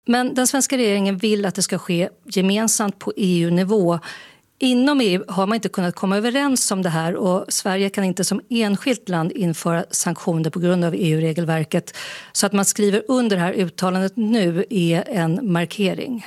Men den svenska regeringen vill att det ska ske gemensamt på EU-nivå. Inom EU har man inte kunnat komma överens om det här och Sverige kan inte som enskilt land införa sanktioner på grund av EU-regelverket. Så att man skriver under det här uttalandet nu är en markering.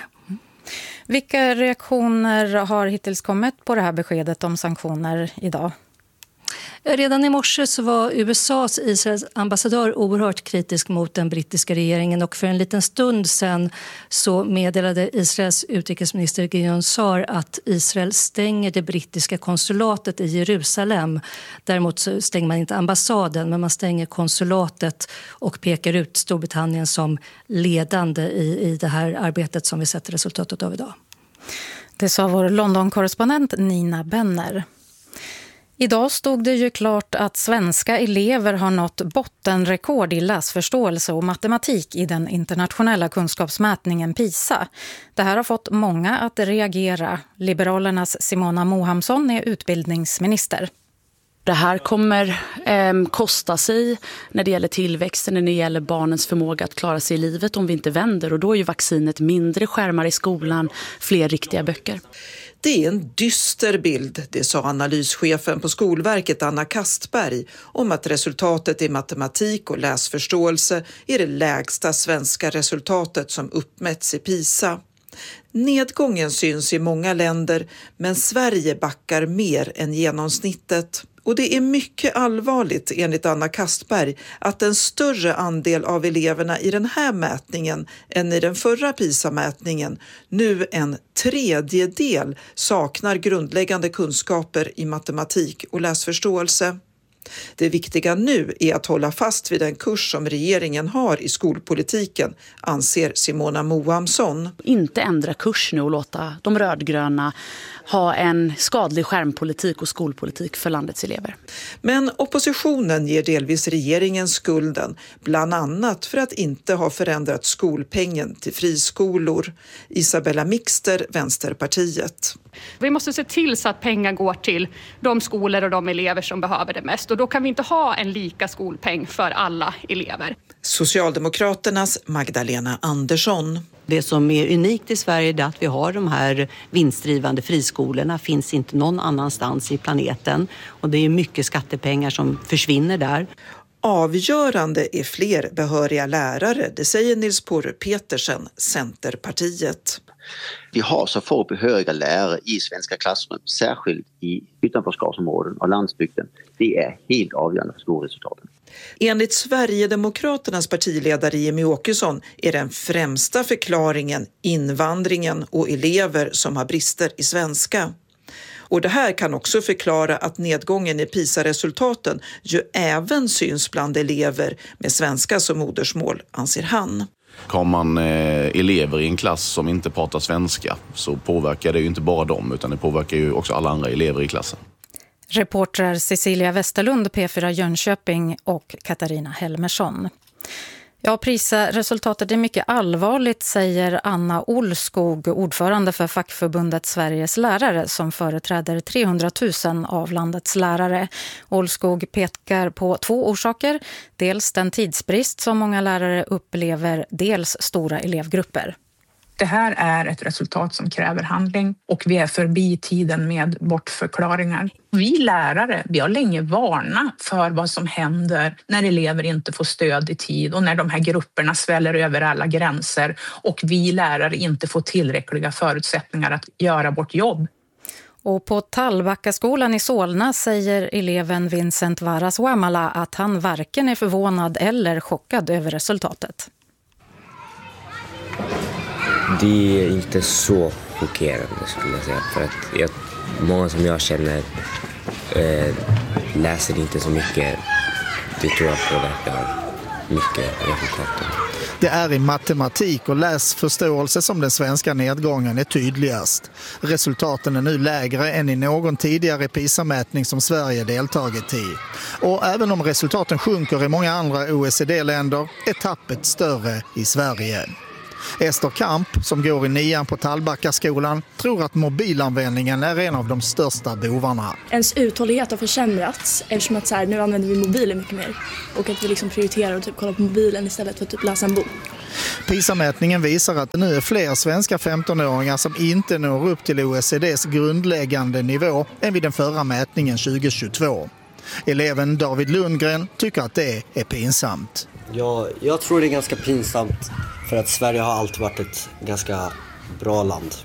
Vilka reaktioner har hittills kommit på det här beskedet om sanktioner idag? Redan i morse så var USAs Israels ambassadör oerhört kritisk mot den brittiska regeringen och för en liten stund sedan så meddelade Israels utrikesminister Gideon Sa'ar att Israel stänger det brittiska konsulatet i Jerusalem. Däremot så stänger man inte ambassaden men man stänger konsulatet och pekar ut Storbritannien som ledande i det här arbetet som vi sett resultatet av idag. Det sa vår London-korrespondent Nina Benner. Idag stod det ju klart att svenska elever har nått bottenrekord i läsförståelse och matematik i den internationella kunskapsmätningen PISA. Det här har fått många att reagera. Liberalernas Simona Mohamsson är utbildningsminister. Det här kommer kosta sig när det gäller tillväxten, när det gäller barnens förmåga att klara sig i livet om vi inte vänder. Och då är ju vaccinet mindre skärmar i skolan, fler riktiga böcker. Det är en dyster bild, det sa analyschefen på Skolverket Anna Kastberg om att resultatet i matematik och läsförståelse är det lägsta svenska resultatet som uppmätts i PISA. Nedgången syns i många länder men Sverige backar mer än genomsnittet. Och det är mycket allvarligt enligt Anna Kastberg att en större andel av eleverna i den här mätningen än i den förra PISA-mätningen, nu en tredjedel, saknar grundläggande kunskaper i matematik och läsförståelse. Det viktiga nu är att hålla fast vid den kurs som regeringen har i skolpolitiken, anser Simona Mohamsson. Inte ändra kurs nu och låta de rödgröna ha en skadlig skärmpolitik och skolpolitik för landets elever. Men oppositionen ger delvis regeringen skulden, bland annat för att inte ha förändrat skolpengen till friskolor. Isabella Mixter, Vänsterpartiet. Vi måste se till så att pengar går till de skolor och de elever som behöver det mest. Och då kan vi inte ha en lika skolpeng för alla elever. Socialdemokraternas Magdalena Andersson. Det som är unikt i Sverige är att vi har de här vinstdrivande friskolorna. Finns inte någon annanstans i planeten. Och det är mycket skattepengar som försvinner där. Avgörande är fler behöriga lärare, det säger Nils Porre Petersen, Centerpartiet. Vi har så få behöriga lärare i svenska klassrum, särskilt i utanförskapsområden och landsbygden. Det är helt avgörande för skolresultaten. Enligt Sverigedemokraternas partiledare Jimmie Åkesson är den främsta förklaringen invandringen och elever som har brister i svenska. Och det här kan också förklara att nedgången i PISA-resultaten ju även syns bland elever med svenska som modersmål, anser han. Har man elever i en klass som inte pratar svenska så påverkar det ju inte bara dem utan det påverkar ju också alla andra elever i klassen. Reportrar Cecilia Westerlund, P4 Jönköping och Katarina Helmersson. Ja, PISA-resultatet är mycket allvarligt, säger Anna Olskog, ordförande för fackförbundet Sveriges lärare som företräder 300 000 av landets lärare. Olskog pekar på 2 orsaker, dels den tidsbrist som många lärare upplever, dels stora elevgrupper. Det här är ett resultat som kräver handling och vi är förbi tiden med bortförklaringar. Vi lärare, vi har länge varnat för vad som händer när elever inte får stöd i tid och när de här grupperna sväller över alla gränser och vi lärare inte får tillräckliga förutsättningar att göra vårt jobb. Och på Tallbackaskolan i Solna säger eleven Vincent Varaswamala att han varken är förvånad eller chockad över resultatet. Det är inte så chockerande skulle jag säga, för att många som jag känner läser inte så mycket. Det tror jag påverkar mycket resultaten. Det är i matematik och läsförståelse som den svenska nedgången är tydligast. Resultaten är nu lägre än i någon tidigare PISA-mätning som Sverige deltagit i. Och även om resultaten sjunker i många andra OECD-länder är tappet större i Sverige. Ester Kamp, som går i 9:an på Tallbackaskolan, tror att mobilanvändningen är en av de största bovarna. Ens uthållighet har försämrats eftersom att nu använder vi mobilen mycket mer. Och att vi liksom prioriterar att kolla på mobilen istället för att läsa en bok. PISA-mätningen visar att det nu är fler svenska 15-åringar som inte når upp till OECDs grundläggande nivå än vid den förra mätningen 2022. Eleven David Lundgren tycker att det är pinsamt. Jag tror det är ganska pinsamt för att Sverige har alltid varit ett ganska bra land.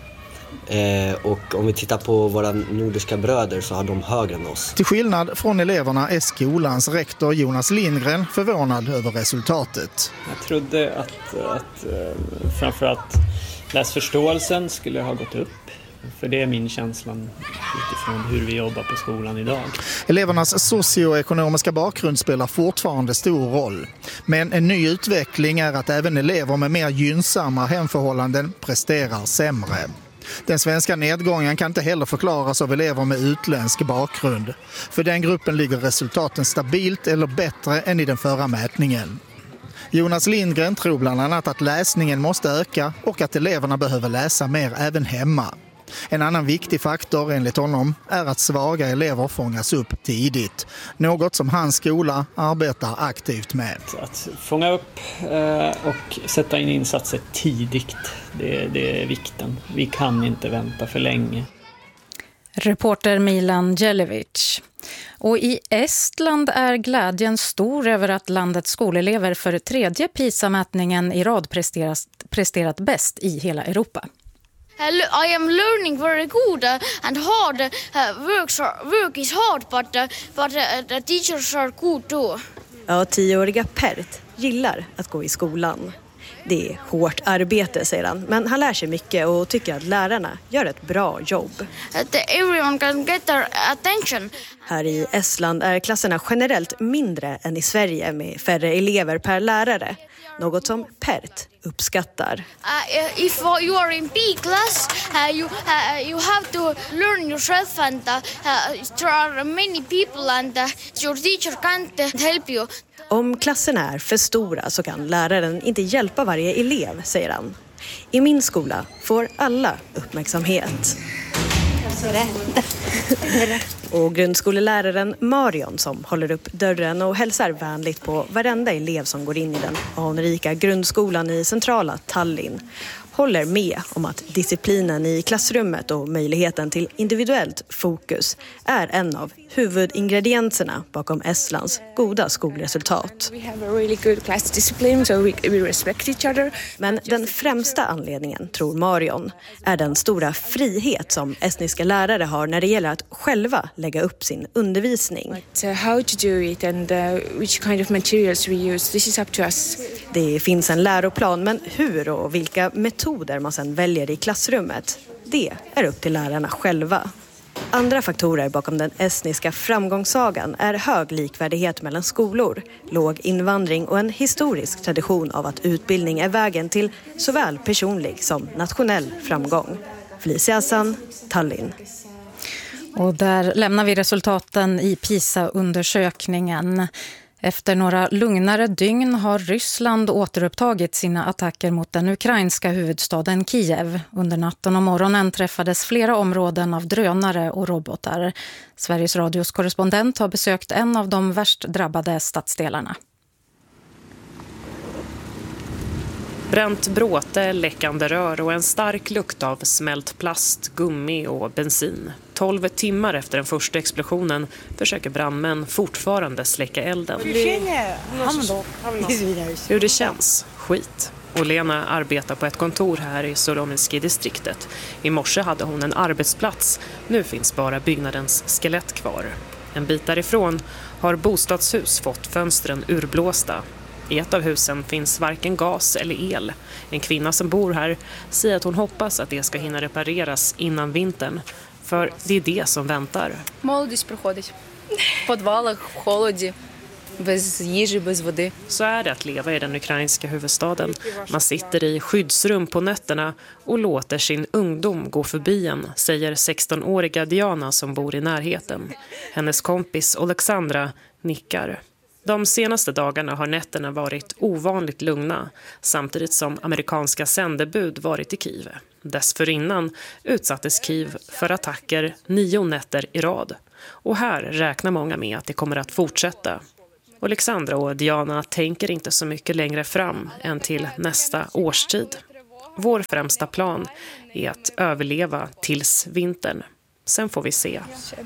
Och om vi tittar på våra nordiska bröder så har de högre än oss. Till skillnad från eleverna är skolans rektor Jonas Lindgren förvånad över resultatet. Jag trodde att framförallt läsförståelsen skulle ha gått upp. För det är min känsla utifrån hur vi jobbar på skolan idag. Elevernas socioekonomiska bakgrund spelar fortfarande stor roll. Men en ny utveckling är att även elever med mer gynnsamma hemförhållanden presterar sämre. Den svenska nedgången kan inte heller förklaras av elever med utländsk bakgrund. För den gruppen ligger resultaten stabilt eller bättre än i den förra mätningen. Jonas Lindgren tror bland annat att läsningen måste öka och att eleverna behöver läsa mer även hemma. En annan viktig faktor enligt honom är att svaga elever fångas upp tidigt. Något som hans skola arbetar aktivt med. Att fånga upp och sätta in insatser tidigt, det är vikten. Vi kan inte vänta för länge. Reporter Milan Jelevic. Och i Estland är glädjen stor över att landets skolelever för 3:e PISA-mätningen i rad presterat bäst i hela Europa. I am learning very good and hard. Work is hard, but the teachers are good too. Ja, 10-åriga Pert gillar att gå i skolan. Det är hårt arbete, säger han, men han lär sig mycket och tycker att lärarna gör ett bra jobb. Everyone can get their attention. Här i Estland är klasserna generellt mindre än i Sverige med färre elever per lärare. Något som Pert uppskattar. If you are in B-class, you have to learn yourself and there are many people and your teacher can't help you. Om klasserna är för stora så kan läraren inte hjälpa varje elev, säger han. I min skola får alla uppmärksamhet. Och grundskoleläraren Marion, som håller upp dörren och hälsar vänligt på varenda elev som går in i den anrika grundskolan i centrala Tallinn, håller med om att disciplinen i klassrummet och möjligheten till individuellt fokus är en av huvudingredienserna bakom Estlands goda skolresultat. We have a really good class discipline, so we respect each other. Men den främsta anledningen, tror Marion, är den stora frihet som estniska lärare har när det gäller att själva lägga upp sin undervisning. How to do it and which kind of materials we use, this is up to us. Det finns en läroplan, men hur och vilka metoder man sedan väljer i klassrummet, det är upp till lärarna själva. Andra faktorer bakom den estniska framgångssagan är hög likvärdighet mellan skolor, låg invandring och en historisk tradition av att utbildning är vägen till såväl personlig som nationell framgång. Felicia Hassan, Tallinn. Och där lämnar vi resultaten i PISA-undersökningen. Efter några lugnare dygn har Ryssland återupptagit sina attacker mot den ukrainska huvudstaden Kiev. Under natten och morgonen träffades flera områden av drönare och robotar. Sveriges Radios korrespondent har besökt en av de värst drabbade stadsdelarna. Bränt bråte, läckande rör och en stark lukt av smält plast, gummi och bensin. 12 timmar efter den första explosionen försöker brandmän fortfarande släcka elden. Hur det känns? Skit. Och Lena arbetar på ett kontor här i Solominski-distriktet. I morse hade hon en arbetsplats. Nu finns bara byggnadens skelett kvar. En bit därifrån har bostadshus fått fönstren urblåsta. I ett av husen finns varken gas eller el. En kvinna som bor här säger att hon hoppas att det ska hinna repareras innan vintern. För det är det som väntar. Så är det att leva i den ukrainska huvudstaden. Man sitter i skyddsrum på nätterna och låter sin ungdom gå förbi en, säger 16-åriga Diana som bor i närheten. Hennes kompis Alexandra nickar. De senaste dagarna har nätterna varit ovanligt lugna, samtidigt som amerikanska sändebud varit i Kiev. Dessförinnan utsattes Kiev för attacker 9 nätter i rad. Och här räknar många med att det kommer att fortsätta. Alexandra och Diana tänker inte så mycket längre fram än till nästa årstid. Vår främsta plan är att överleva tills vintern. Sen får vi se.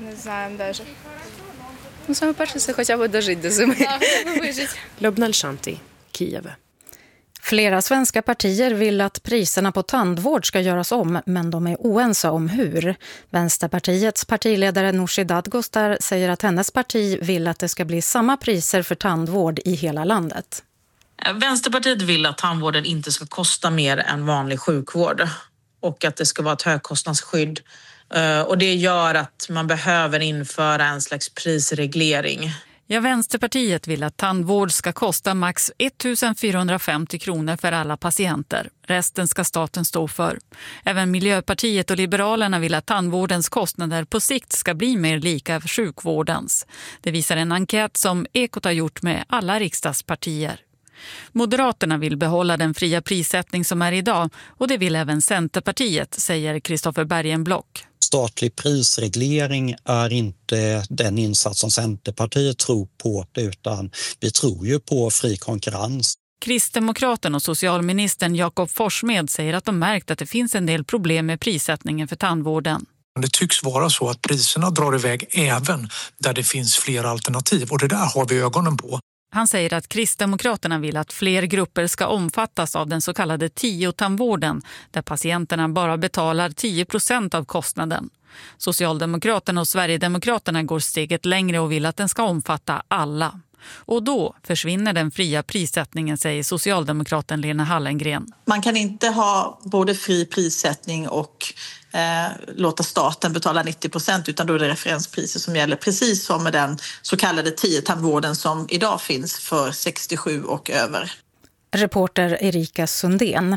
Lubnel Shanti, Kiev. Flera svenska partier vill att priserna på tandvård ska göras om, men de är oense om hur. Vänsterpartiets partiledare Nooshi Dadgostar säger att hennes parti vill att det ska bli samma priser för tandvård i hela landet. Vänsterpartiet vill att tandvården inte ska kosta mer än vanlig sjukvård och att det ska vara ett högkostnadsskydd. Och det gör att man behöver införa en slags prisreglering. Ja, Vänsterpartiet vill att tandvård ska kosta max 1 450 kronor för alla patienter. Resten ska staten stå för. Även Miljöpartiet och Liberalerna vill att tandvårdens kostnader på sikt ska bli mer lika för sjukvårdens. Det visar en enkät som Ekot har gjort med alla riksdagspartier. Moderaterna vill behålla den fria prissättning som är idag, och det vill även Centerpartiet, säger Kristoffer Bergenblock. Statlig prisreglering är inte den insats som Centerpartiet tror på, utan vi tror ju på fri konkurrens. Kristdemokraten och socialministern Jakob Forssmed säger att de märkt att det finns en del problem med prissättningen för tandvården. Det tycks vara så att priserna drar iväg även där det finns fler alternativ, och det där har vi ögonen på. Han säger att Kristdemokraterna vill att fler grupper ska omfattas av den så kallade 10-tandvården, där patienterna bara betalar 10% av kostnaden. Socialdemokraterna och Sverigedemokraterna går steget längre och vill att den ska omfatta alla. Och då försvinner den fria prissättningen, säger socialdemokraten Lena Hallengren. Man kan inte ha både fri prissättning och låta staten betala 90%, utan då är det referenspriser som gäller, precis som med den så kallade 10-tandvården som idag finns för 67 och över. Reporter Erika Sundén.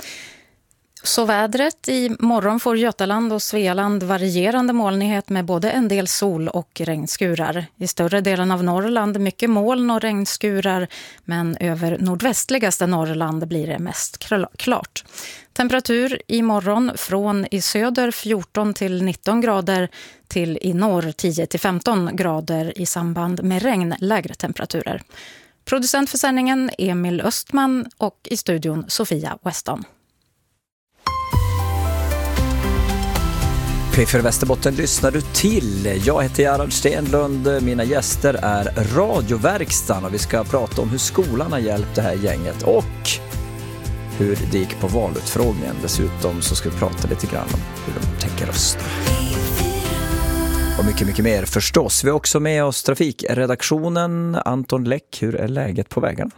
Så vädret: i morgon får Götaland och Svealand varierande molnighet med både en del sol och regnskurar. I större delen av Norrland mycket moln och regnskurar, men över nordvästligaste Norrland blir det mest klart. Temperatur i morgon från i söder 14 till 19 grader till i norr 10 till 15 grader i samband med regn, lägre temperaturer. Producent för sändningen Emil Östman och i studion Sofia Weston. För Västerbotten lyssnar du till. Jag heter Gerhard Stenlund. Mina gäster är Radioverkstan och vi ska prata om hur skolan har hjälpt det här gänget och hur det gick på valutfrågningen. Dessutom så ska vi prata lite grann om hur de tänker rösta. Och mycket, mycket mer förstås. Vi har också med oss trafikredaktionen Anton Läck. Hur är läget på vägarna?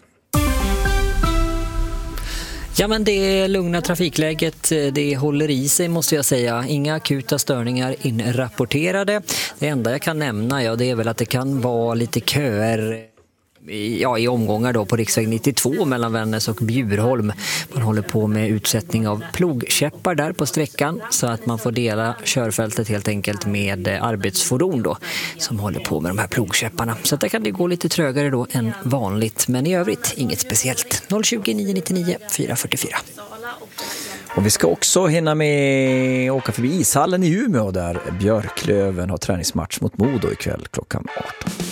Ja, men det är lugna trafikläget, det håller i sig måste jag säga. Inga akuta störningar inrapporterade. Det enda jag kan nämna, det är väl att det kan vara lite köer i omgångar då på riksväg 92 mellan Vännäs och Bjurholm. Man håller på med utsättning av plogkäppar där på sträckan så att man får dela körfältet helt enkelt med arbetsfordon då som håller på med de här plogkäpparna. Så att där kan det gå lite trögare då än vanligt, men i övrigt inget speciellt. 020 999 444. Och vi ska också hinna med åka förbi ishallen i Umeå där Björklöven har träningsmatch mot Modo ikväll klockan 18.